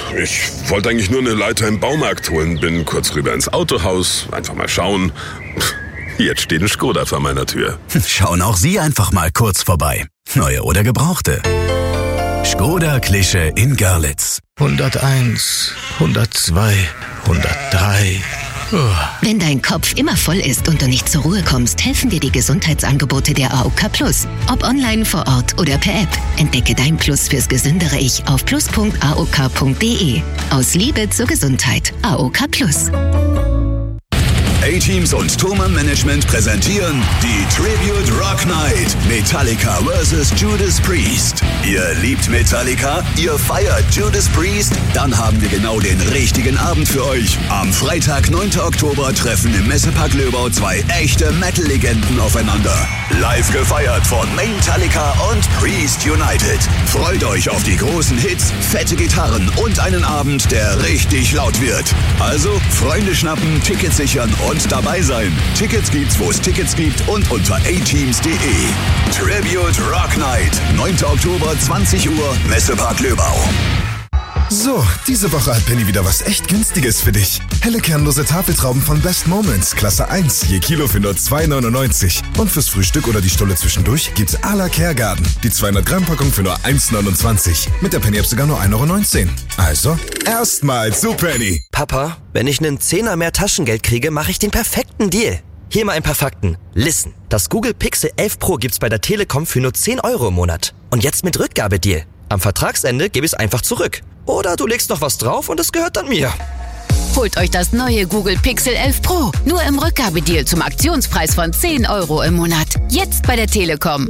Ich wollte eigentlich nur eine Leiter im Baumarkt holen. Bin kurz rüber ins Autohaus, einfach mal schauen. Jetzt steht ein Skoda vor meiner Tür. Schauen auch Sie einfach mal kurz vorbei. Neue oder gebrauchte. Skoda Klische in Görlitz. 101, 102, 103... Wenn dein Kopf immer voll ist und du nicht zur Ruhe kommst, helfen dir die Gesundheitsangebote der AOK Plus. Ob online, vor Ort oder per App. Entdecke dein Plus fürs gesündere Ich auf plus.aok.de. Aus Liebe zur Gesundheit. AOK Plus. A-Teams und Thomann Management präsentieren die Tribute Rock Night. Metallica vs. Judas Priest. Ihr liebt Metallica? Ihr feiert Judas Priest? Dann haben wir genau den richtigen Abend für euch. Am Freitag, 9. Oktober, treffen im Messepark Löbau zwei echte Metal-Legenden aufeinander. Live gefeiert von Metallica und Priest United. Freut euch auf die großen Hits, fette Gitarren und einen Abend, der richtig laut wird. Also Freunde schnappen, Tickets sichern und dabei sein. Tickets gibt's, wo es Tickets gibt und unter ateams.de. Tribute Rock Night, 9. Oktober, 20 Uhr, Messepark Löbau. So, diese Woche hat Penny wieder was echt Günstiges für dich. Helle kernlose Tafeltrauben von Best Moments, Klasse 1, je Kilo für nur 2,99. Und fürs Frühstück oder die Stulle zwischendurch gibt's à la Kergarten. Die 200 Gramm Packung für nur 1,29. Mit der Penny-App sogar nur 1,19 €. Also, erstmal zu Penny. Papa, wenn ich einen Zehner mehr Taschengeld kriege, mache ich den perfekten Deal. Hier mal ein paar Fakten. Listen, das Google Pixel 11 Pro gibt's bei der Telekom für nur 10 € im Monat. Und jetzt mit Rückgabedeal. Am Vertragsende gebe ich es einfach zurück. Oder du legst noch was drauf und es gehört dann mir. Holt euch das neue Google Pixel 11 Pro. Nur im Rückgabedeal zum Aktionspreis von 10 € im Monat. Jetzt bei der Telekom.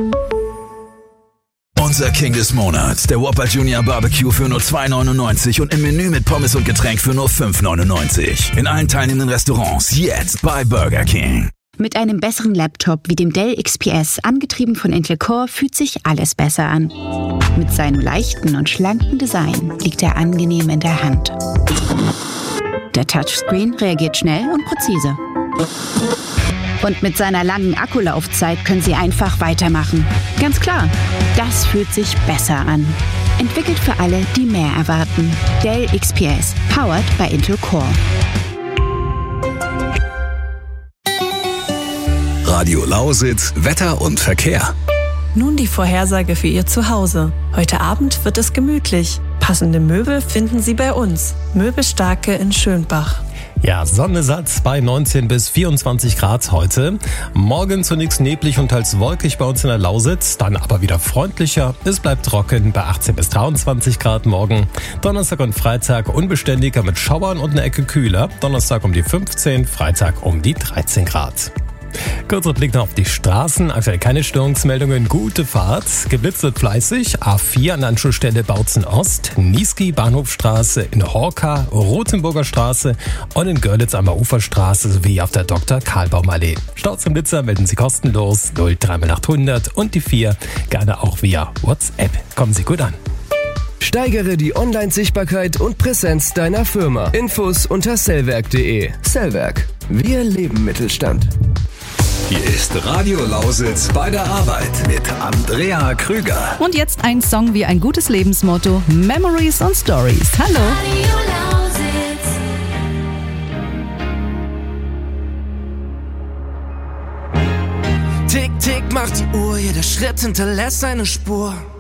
Unser King des Monats, der Whopper Junior Barbecue für nur 2,99 und im Menü mit Pommes und Getränk für nur 5,99. In allen teilnehmenden Restaurants jetzt bei Burger King. Mit einem besseren Laptop wie dem Dell XPS, angetrieben von Intel Core, fühlt sich alles besser an. Mit seinem leichten und schlanken Design liegt er angenehm in der Hand. Der Touchscreen reagiert schnell und präzise. Und mit seiner langen Akkulaufzeit können Sie einfach weitermachen. Ganz klar, das fühlt sich besser an. Entwickelt für alle, die mehr erwarten. Dell XPS, powered by Intel Core. Radio Lausitz, Wetter und Verkehr. Nun die Vorhersage für Ihr Zuhause. Heute Abend wird es gemütlich. Passende Möbel finden Sie bei uns. Möbelstarke in Schönbach. Ja, Sonnensatz bei 19 bis 24 Grad heute. Morgen zunächst neblig und teils wolkig bei uns in der Lausitz, dann aber wieder freundlicher. Es bleibt trocken bei 18 bis 23 Grad morgen. Donnerstag und Freitag unbeständiger mit Schauern und eine Ecke kühler. Donnerstag um die 15, Freitag um die 13 Grad. Kurzer Blick noch auf die Straßen. Aktuell keine Störungsmeldungen, gute Fahrt. Geblitzt wird fleißig. A4 an der Anschlussstelle Bautzen Ost, Niesky Bahnhofstraße, in Horka, Rothenburger Straße und in Görlitz am Uferstraße sowie auf der Dr. Karlbaum-Allee. Staus im Blitzer melden Sie kostenlos 03800 und die 4 gerne auch via WhatsApp. Kommen Sie gut an. Steigere die Online-Sichtbarkeit und Präsenz deiner Firma. Infos unter sellwerk.de. Sellwerk. Wir leben Mittelstand. Hier ist Radio Lausitz bei der Arbeit mit Andrea Krüger. Und jetzt ein Song wie ein gutes Lebensmotto: Memories und Stories. Hallo. Tick, tick macht die Uhr, jeder Schritt hinterlässt eine Spur.